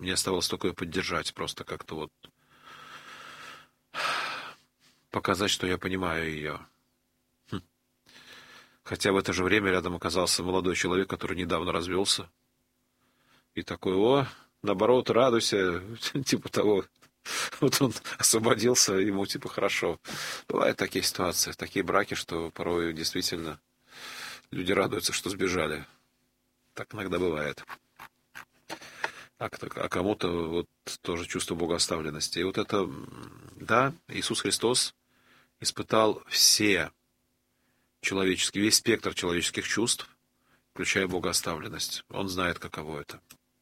мне оставалось только ее поддержать, просто как-то вот показать, что я понимаю ее. Хотя в это же время рядом оказался молодой человек, который недавно развелся. И такой, наоборот, радуйся, типа того. Вот он освободился, ему типа хорошо. Бывают такие ситуации, такие браки, что порой действительно люди радуются, что сбежали. Так иногда бывает. А кому-то вот тоже чувство богооставленности. И вот это, да, Иисус Христос испытал весь спектр человеческих чувств, включая богооставленность. Он знает, каково это.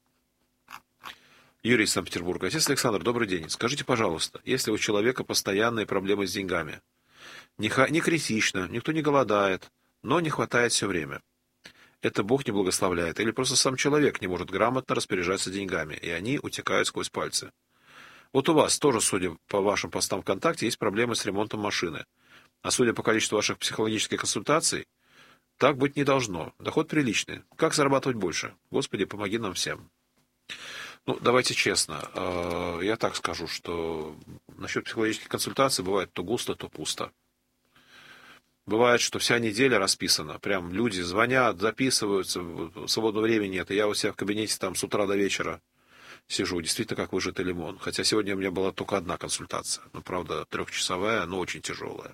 Юрий из Санкт-Петербурга. Отец Александр, добрый день. Скажите, пожалуйста, если у человека постоянные проблемы с деньгами, не критично, никто не голодает, но не хватает все время, это Бог не благословляет, или просто сам человек не может грамотно распоряжаться деньгами, и они утекают сквозь пальцы? Вот у вас тоже, судя по вашим постам ВКонтакте, есть проблемы с ремонтом машины. А судя по количеству ваших психологических консультаций, так быть не должно. Доход приличный. Как зарабатывать больше? Господи, помоги нам всем. Ну, давайте честно. Я так скажу, что насчет психологических консультаций бывает то густо, то пусто. Бывает, что вся неделя расписана. Прям люди звонят, записываются, свободного времени нет. И я у себя в кабинете там с утра до вечера сижу. Действительно, как выжатый лимон. Хотя сегодня у меня была только одна консультация. Ну, правда, 3-часовая, но очень тяжелая.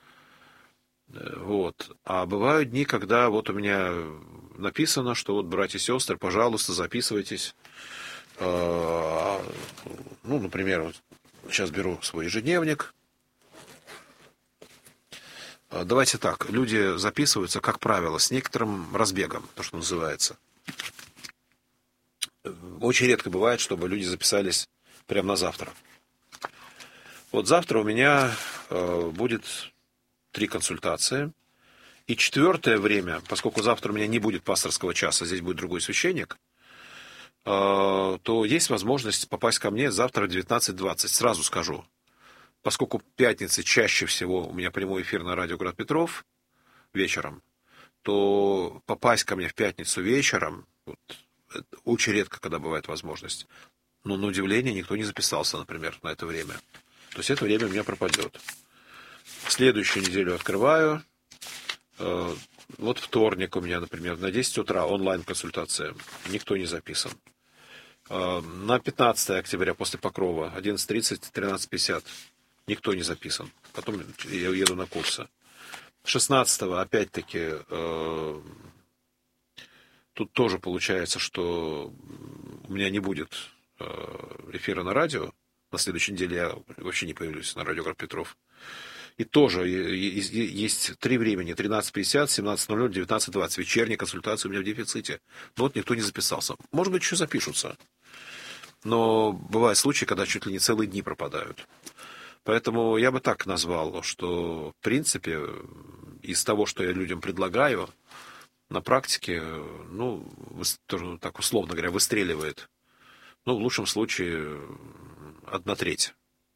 Вот. А бывают дни, когда вот у меня написано, что вот, братья и сестры, пожалуйста, записывайтесь. Ну, например, вот сейчас беру свой ежедневник. Давайте так, люди записываются, как правило, с некоторым разбегом, то, что называется. Очень редко бывает, чтобы люди записались прямо на завтра. Вот завтра у меня будет 3 консультации. И 4-е время, поскольку завтра у меня не будет пасторского часа, здесь будет другой священник, то есть возможность попасть ко мне завтра в 19:20. Сразу скажу. Поскольку пятницы чаще всего у меня прямой эфир на радио Град Петров вечером, то попасть ко мне в пятницу вечером очень редко, когда бывает возможность. Но на удивление никто не записался, например, на это время. То есть это время у меня пропадет. Следующую неделю открываю. Вот вторник у меня, например, на 10 утра онлайн-консультация. Никто не записан. На 15 октября после Покрова 11:30, 13:50. Никто не записан. Потом я уеду на курсы. 16-го, опять-таки, тут тоже получается, что у меня не будет эфира на радио. На следующей неделе я вообще не появлюсь на радио Град Петров. И тоже есть 3 времени. 13:50, 17:00, 19:20. Вечерние консультации у меня в дефиците. Но вот никто не записался. Может быть, еще запишутся. Но бывают случаи, когда чуть ли не целые дни пропадают. Поэтому я бы так назвал, что, в принципе, из того, что я людям предлагаю, на практике, ну, тоже так условно говоря, выстреливает, ну, в лучшем случае, 1/3.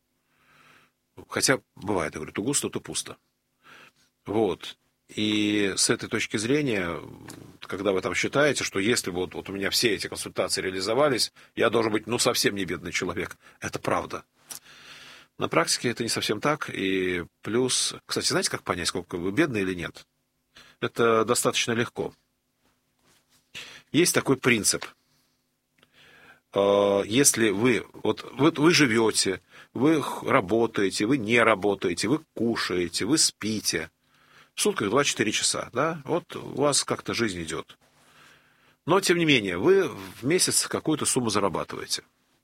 Хотя бывает, я говорю, то густо, то пусто. Вот. И с этой точки зрения, когда вы там считаете, что если вот у меня все эти консультации реализовались, я должен быть, ну, совсем не бедный человек. Это правда. На практике это не совсем так. И плюс, кстати, знаете, как понять, сколько вы бедный или нет? Это достаточно легко. Есть такой принцип. Если вы живете, вы работаете, вы не работаете, вы кушаете, вы спите. В сутках 24 часа, да? Вот у вас как-то жизнь идет. Но, тем не менее, вы в месяц какую-то сумму зарабатываете.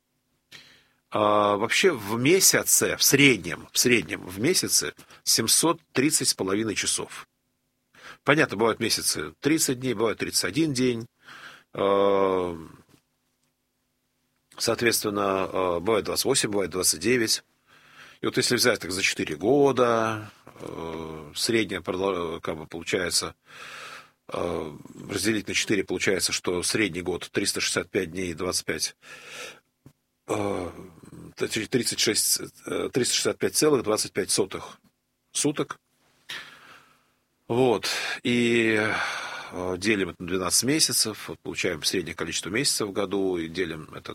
Вообще в месяце, в среднем в месяце 730,5 часов. Понятно, бывают месяцы 30 дней, бывает 31 день. Соответственно, бывает 28, бывает 29. И вот если взять так за 4 года, средняя, как бы получается, разделить на 4, получается, что средний год 365 дней и 25, 365,25 суток. Вот. И делим это на 12 месяцев, вот получаем среднее количество месяцев в году, и делим это